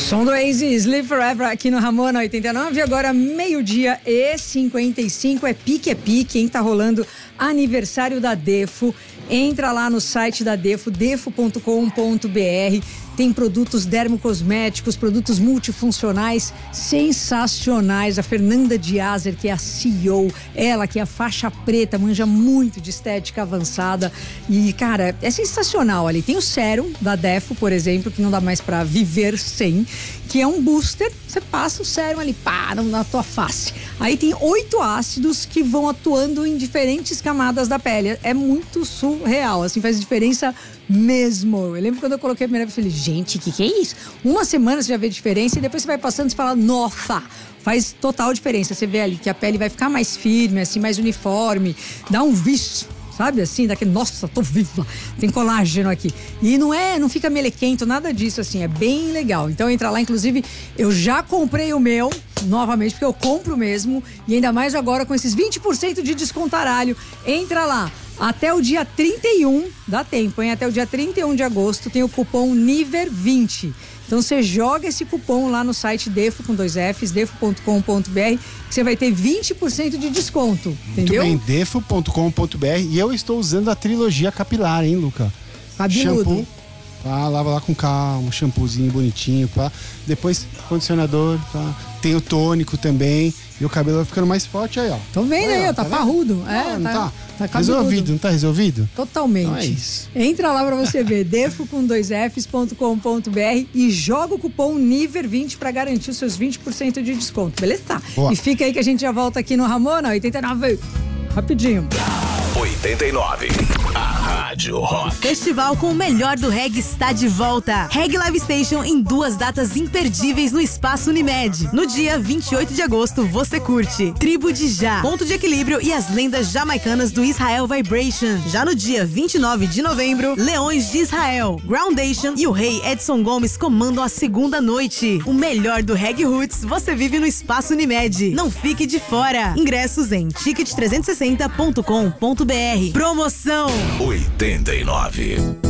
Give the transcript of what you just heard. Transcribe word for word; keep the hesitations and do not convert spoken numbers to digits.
Som do Oasis, Live Forever aqui no Ramona oitenta e nove, agora meio-dia e cinquenta e cinco, é pique, é pique, hein? Tá rolando aniversário da Defo. Entra lá no site da Defo, defo ponto com ponto br. Tem produtos dermocosméticos, produtos multifuncionais sensacionais. A Fernanda Diazer, que é a C E O, ela que é a faixa preta, manja muito de estética avançada. E, cara, é sensacional ali. Tem o sérum da Defo, por exemplo, que não dá mais pra viver sem, que é um booster. Você passa o sérum ali, pá, na tua face. Aí tem oito ácidos que vão atuando em diferentes camadas da pele. É muito surreal, assim, faz diferença mesmo. Eu lembro quando eu coloquei a primeira vez, eu falei, gente, o que, que é isso? Uma semana você já vê diferença e depois você vai passando e você fala, nossa, faz total diferença. Você vê ali que a pele vai ficar mais firme, assim, mais uniforme, dá um vício, sabe assim, daquele, nossa, tô viva, tem colágeno aqui. E não é, não fica melequento, nada disso, assim, é bem legal. Então entra lá, inclusive, eu já comprei o meu, novamente, porque eu compro mesmo, e ainda mais agora com esses vinte por cento de descontaralho. Entra lá. Até o dia trinta e um, dá tempo, hein? Até o dia trinta e um de agosto tem o cupom N I V E R vinte. Então você joga esse cupom lá no site Defo, com dois Fs, defo ponto com ponto br, que você vai ter vinte por cento de desconto, entendeu? Muito bem, defo ponto com ponto br. E eu estou usando a trilogia capilar, hein, Luca? Cabeludo. Shampoo, pá, lava lá com calma, shampoozinho bonitinho, pá. Depois condicionador, pá. Tem o tônico também. E o cabelo vai ficando mais forte aí, ó. Tô vendo aí, ó, tá, tá parrudo. É, não, não tá, tá, tá resolvido, não tá resolvido? Totalmente. Então é isso. Entra lá pra você ver, defo com dois Fs ponto com ponto br e joga o cupom N I V E R vinte pra garantir os seus vinte por cento de desconto, beleza? Tá. Boa. E fica aí que a gente já volta aqui no Ramona oitenta e nove. Rapidinho. oitenta e nove. A Rádio Rock. Festival com o melhor do reggae está de volta. Reggae Live Station em duas datas imperdíveis no Espaço Unimed. No dia vinte e oito de agosto, você curte Tribo de Já, Ponto de Equilíbrio e as lendas jamaicanas do Israel Vibration. Já no dia vinte e nove de novembro, Leões de Israel, Groundation e o rei Edson Gomes comandam a segunda noite. O melhor do reggae roots você vive no Espaço Unimed. Não fique de fora. Ingressos em ticket trezentos e sessenta ponto com ponto br. Promoção oitenta e nove.